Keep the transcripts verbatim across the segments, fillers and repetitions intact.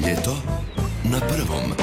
Ljeto na prvom.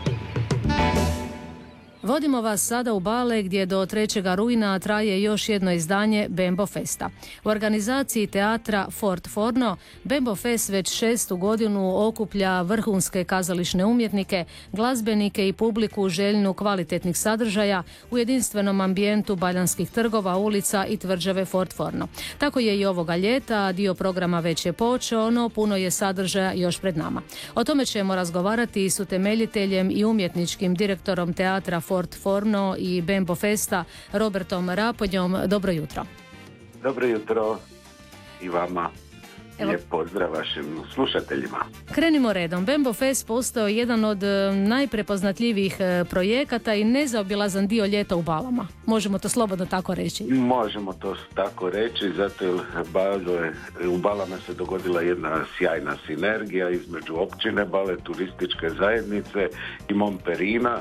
Vodimo vas sada u Bale gdje do trećeg rujna traje još jedno izdanje Bembo Festa. U organizaciji teatra Fort Forno Bembo Fest već šestu godinu okuplja vrhunske kazališne umjetnike, glazbenike i publiku željnu kvalitetnih sadržaja u jedinstvenom ambijentu baljanskih trgova, ulica i tvrđave Fort Forno. Tako je i ovoga ljeta, dio programa već je počeo, no puno je sadržaja još pred nama. O tome ćemo razgovarati s utemeljiteljem i umjetničkim direktorom teatra Fort Forno i Bembo Festa Robertom Raponjom. Dobro jutro. Dobro jutro i vama. Evo. Lijep pozdrav vašim slušateljima. Krenimo redom. Bembo Fest postao jedan od najprepoznatljivijih projekata i nezaobilazan dio ljeta u Balama. Možemo to slobodno tako reći. Možemo to tako reći, zato jer Bale, u Balama se dogodila jedna sjajna sinergija između općine Bale, turističke zajednice i Momperina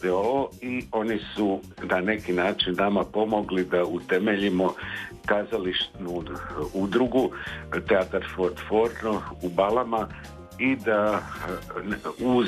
i oni su na neki način nama pomogli da utemeljimo kazališnu udrugu Teatar Fort Forno u Balama i da uz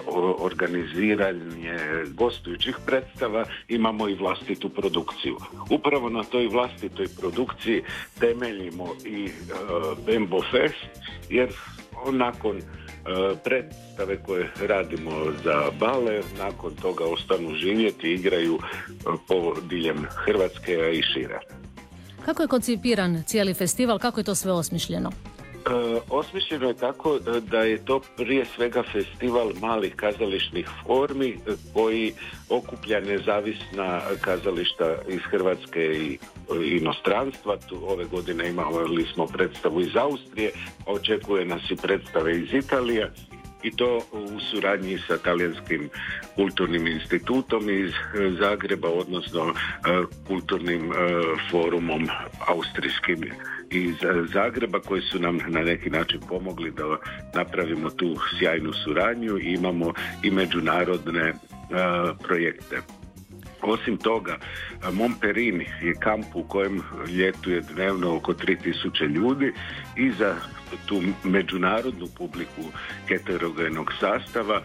organiziranje gostujućih predstava imamo i vlastitu produkciju. Upravo na toj vlastitoj produkciji temeljimo i uh, Bembo Fest, jer nakon predstave koje radimo za Bale, nakon toga ostanu živjeti i igraju po diljem Hrvatske, a i šire. Kako je koncipiran cijeli festival, kako je to sve osmišljeno? E, osmišljeno je tako da je to prije svega festival malih kazališnih formi koji okuplja nezavisna kazališta iz Hrvatske i inostranstva. Tu ove godine imali smo predstavu iz Austrije, očekuje nas i predstave iz Italije i to u suradnji sa Talijanskim kulturnim institutom iz Zagreba, odnosno kulturnim forumom austrijskim iz Zagreba, koji su nam na neki način pomogli da napravimo tu sjajnu suradnju i imamo i međunarodne projekte. Osim toga, Momperin je kamp u kojem ljetuje dnevno oko tri tisuće ljudi i za tu međunarodnu publiku heterogenog sastava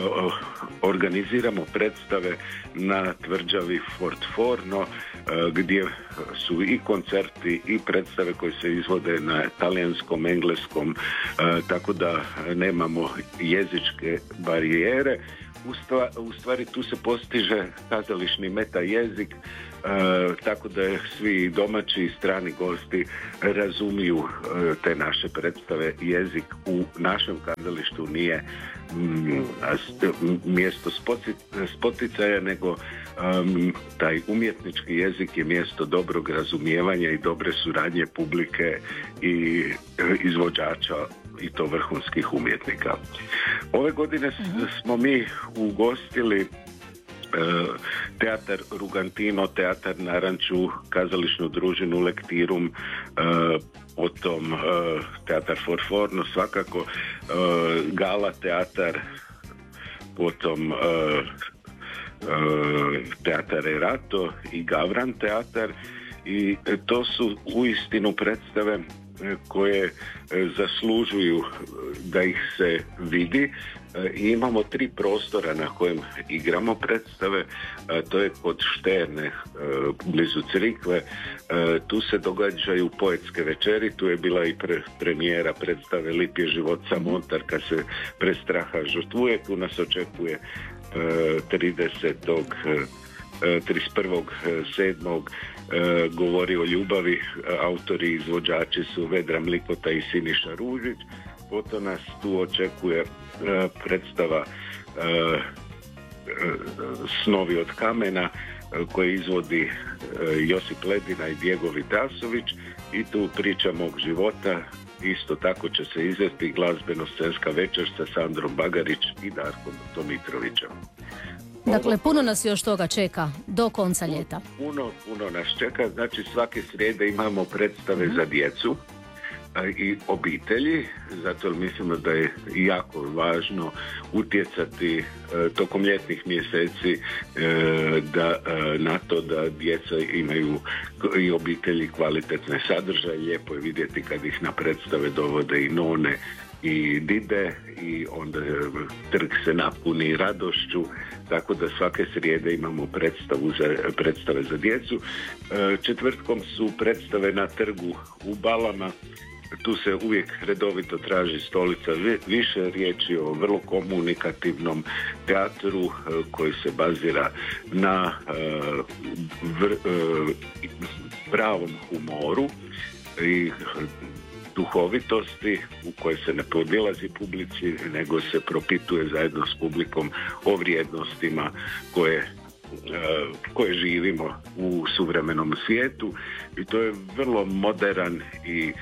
organiziramo predstave na tvrđavi Fort Forno, gdje su i koncerti i predstave koje se izvode na talijanskom, engleskom, tako da nemamo jezičke barijere. U stvari, u stvari tu se postiže kazališni meta jezik, e, tako da svi domaći i strani gosti razumiju e, te naše predstave. Jezik u našem kazalištu nije m, mjesto spoci, spoticaja, nego um, taj umjetnički jezik je mjesto dobrog razumijevanja i dobre suradnje publike i e, izvođača, i to vrhunskih umjetnika. Ove godine smo mi ugostili e, teatar Rugantino, teatar Naranču, kazališnu družinu Lektirum, e, potom e, teatar Fort Forno, svakako e, Gala teatar, potom e, e, teatar Erato i Gavran teatar, i to su uistinu predstave koje zaslužuju da ih se vidi. I imamo tri prostora na kojem igramo predstave. To je kod Šterne, blizu Crikve. Tu se događaju poetske večeri. Tu je bila i pre, premijera predstave Lip je život sa Montar kad se prestraha žrtvuje. Tu nas očekuje tridesetog trideset prvog sedmog govori o ljubavi. Autori i izvođači su Vedra Mlikota i Siniša Ružić. Potom nas tu očekuje predstava Snovi od kamena koje izvodi Josip Ledina i Diego Vitasović, i tu priča mog života. Isto tako će se izvesti glazbeno-scenska večer sa Sandrom Bagarić i Darkom Tomitrovićem. Dakle, puno nas još toga čeka do konca ljeta. Puno, puno nas čeka. Znači, svake srijede imamo predstave mm-hmm. za djecu i obitelji, zato mislimo da je jako važno utjecati e, tokom ljetnih mjeseci e, da, e, na to da djeca imaju i obitelji kvalitetne sadržaje. Lijepo je vidjeti kad ih na predstave dovode i none i Dide i onda trg se napuni radošću, tako da svake srijede imamo predstavu za, predstave za djecu. Četvrtkom su predstave na trgu u Balama. Tu se uvijek redovito traži stolica. Više riječi o vrlo komunikativnom teatru koji se bazira na vr, pravom humoru i duhovitosti u kojoj se ne podilazi publici, nego se propituje zajedno s publikom o vrijednostima koje koje živimo u suvremenom svijetu, i to je vrlo moderan i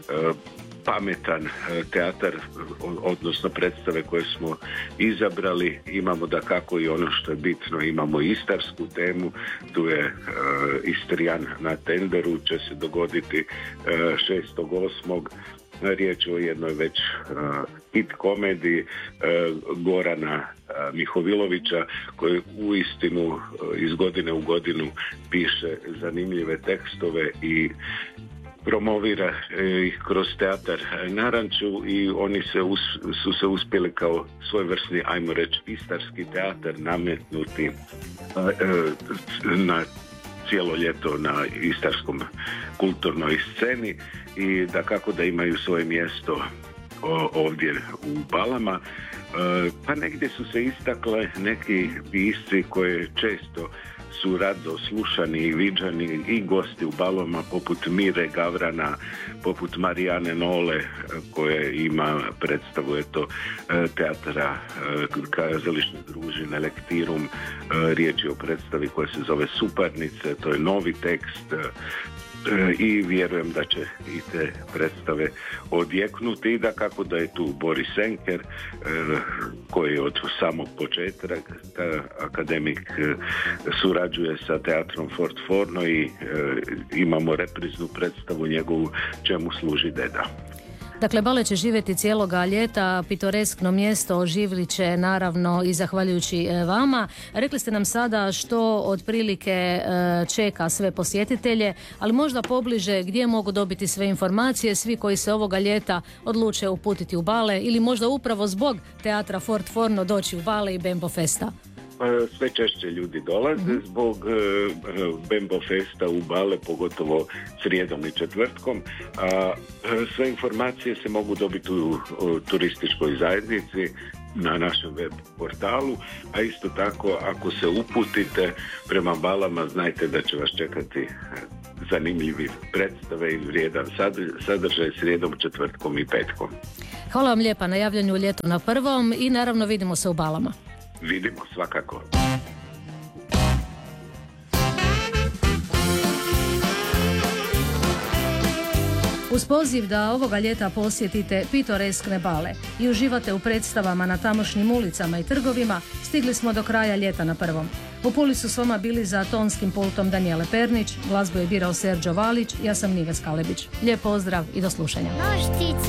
pametan teatar, odnosno predstave koje smo izabrali. Imamo da kako i ono što je bitno, imamo istarsku temu, tu je Istrijan na tenderu, će se dogoditi šestog osmog Riječ je o jednoj već uh, hit komediji uh, Gorana uh, Mihovilovića, koji uistinu uh, iz godine u godinu piše zanimljive tekstove i promovira ih kroz teatar Naranču, i oni se us, su se uspjeli kao svojevrsni, ajmo reći, istarski teatar nametnuti uh, uh, na cijelo ljeto na istarskom kulturnoj sceni, i da kako da imaju svoje mjesto ovdje u Balama. Pa negdje su se istakle neki pisci koje često su rado slušani i viđani i gosti u Balama, poput Mire Gavrana, poput Marijane Nole, koje ima predstavu eto, teatra kazališne družine Lektirum. Riječ je o predstavi koja se zove Suparnice, to je novi tekst, i vjerujem da će i te predstave odjeknuti, i da kako da je tu Boris Senker, koji od samog početka akademik surađuje sa teatrom Fort Forno, i imamo repriznu predstavu njegovu Čemu služi deda. Dakle, balet će živjeti cijeloga ljeta, pitoreskno mjesto oživlit će naravno i zahvaljujući vama. Rekli ste nam sada što otprilike čeka sve posjetitelje, ali možda pobliže gdje mogu dobiti sve informacije svi koji se ovoga ljeta odluče uputiti u Bale, ili možda upravo zbog teatra Fort Forno doći u Bale i Bembo Festa. Sve češće ljudi dolaze mm-hmm. zbog uh, Bembo Festa u Bale, pogotovo srijedom i četvrtkom. A sve informacije se mogu dobiti u, u turističkoj zajednici na našem web portalu, a isto tako ako se uputite prema Balama, znajte da će vas čekati zanimljivi predstave i vrijedan sadržaj srijedom, četvrtkom i petkom. Hvala vam lijepa na javljanju u Ljetu na prvom, i naravno vidimo se u Balama. Vidimo, svakako. Uz poziv da ovoga ljeta posjetite pitoreskne Bale i uživate u predstavama na tamošnjim ulicama i trgovima, stigli smo do kraja Ljeta na prvom. U Puli su s vama bili za tonskim pultom Danijele Pernić, glazbu je birao Serđo Valić, ja sam Nives Kalebić. Lijep pozdrav i do slušanja.